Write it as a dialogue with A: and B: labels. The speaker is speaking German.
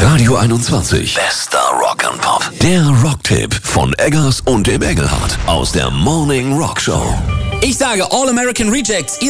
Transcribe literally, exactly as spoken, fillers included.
A: Radio einundzwanzig. Bester Rock and Pop. Der Rocktipp von Eggers und dem Engelhardt aus der Morning Rock Show.
B: Ich sage All American Rejects.